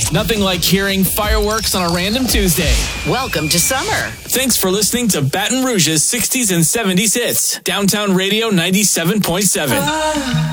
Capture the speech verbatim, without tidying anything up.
Nothing like hearing fireworks on a random Tuesday. Welcome to summer. Thanks for listening to Baton Rouge's sixties and seventies hits. Downtown Radio ninety-seven point seven.